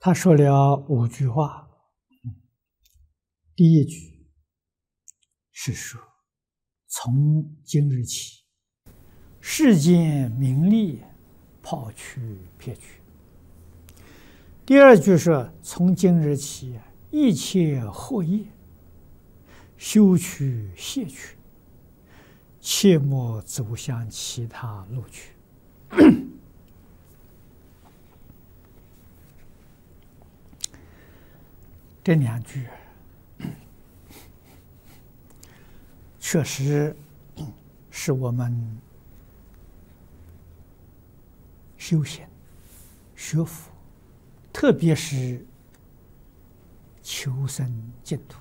他说了5句话。第一句是说，从今日起，世间名利抛去撇去。第二句说，从今日起，一切惑业修去卸去，切莫走向其他路去。这2句确实是我们修行学佛，特别是求生净土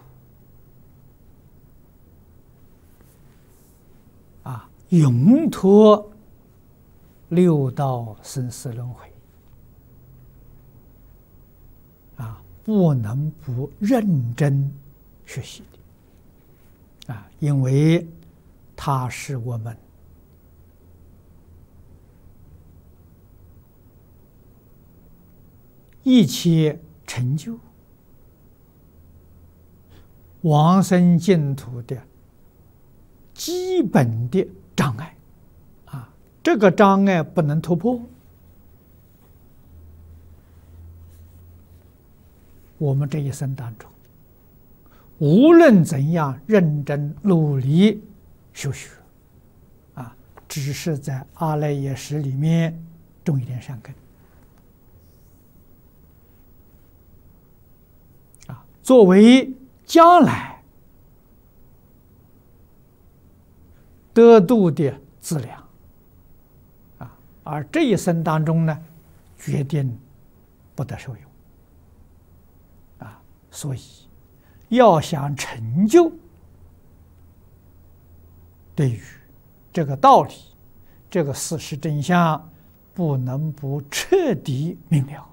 永脱6道生死轮回不能不认真学习的因为它是我们一切成就往生净土的基本的障碍这个障碍不能突破，我们这一生当中，无论怎样认真努力修学只是在阿赖耶识里面种一点善根作为将来得度的资粮而这一生当中呢，决定不得受用所以要想成就，对于这个道理，这个事实真相，不能不彻底明了。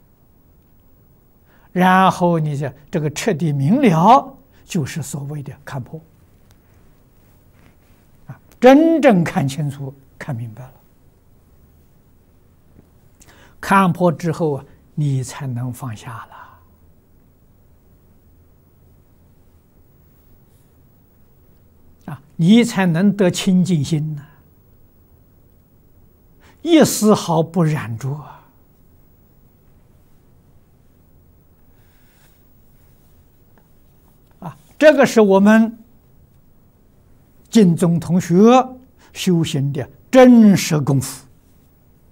然后你这个彻底明了，就是所谓的看破真正看清楚、看明白了。看破之后你才能放下了。你才能得清净心呢，一丝毫不染着这个是我们净宗同学修行的真实功夫。